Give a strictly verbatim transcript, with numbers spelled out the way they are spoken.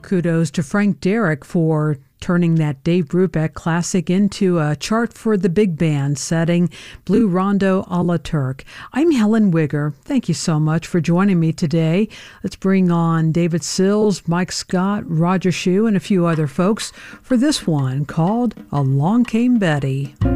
Kudos to Frank Derrick for turning that Dave Brubeck classic into a chart for the big band setting, Blue Rondo a la Turk. I'm Helen Wigger. Thank you so much for joining me today. Let's bring on David Sills, Mike Scott, Roger Shue, and a few other folks for this one called Along Came Betty.